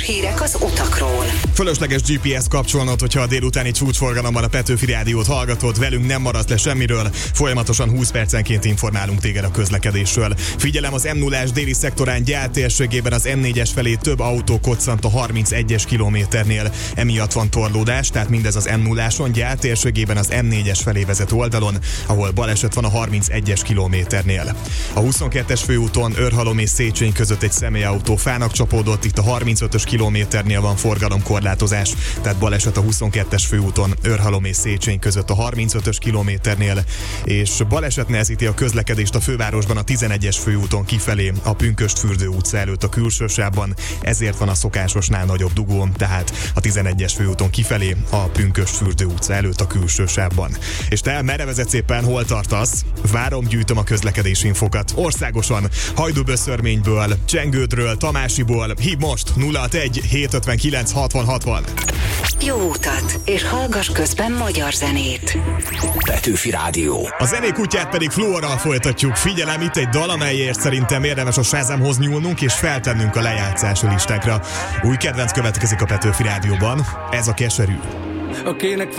hírek az utakról. Fölösleges GPS kapcsolnod, hogyha a délutáni csúcsforgalomban a Petőfi Rádiót hallgatod, velünk nem maradsz le semmiről, folyamatosan 20 percenként informálunk téged a közlekedésről. Figyelem, az M0-ás déli szektorán Gyál térségében az M4-es felé több autó koccant a 31-es kilométernél. Emiatt van torlódás, tehát mindez az M0-áson, Gyál térségében az M4-es felé vezető oldalon, ahol baleset van a 31-es kilométernél. A 22-es főúton Őrhalom és Széchenyi között egy személyautó fának csapódott, itt a 35-ös kilométernél van forgalomkorlátozás, tehát baleset a 22-es főúton Őrhalom és Széchenyi között a 35-ös kilométernél, és baleset nehezíti a közlekedést a fővárosban a 11-es főúton kifelé, a Pünkösdfürdő utca előtt a külső sávban, ezért van a szokásosnál nagyobb dugó, tehát a 11-es főúton kifelé, a Pünkösdfürdő utca előtt a külső sávban. És te merre vezetsz éppen, hol tartasz? Várom, gyűjtöm a közlekedési infokat. Országosan, Hajdúböszörményből, Csengődről, Tamásiból, hív most 061 759 60 60. Jó utat, és hallgass közben magyar zenét. Petőfi Rádió. A zenék útját pedig Fluorral folytatjuk. Figyelem, itt egy dal, amelyért szerintem érdemes a Shazamhoz nyúlnunk és feltennünk a lejátszási listákra. Új kedvenc következik a Petőfi Rádióban. Ez a Keserű. Akinek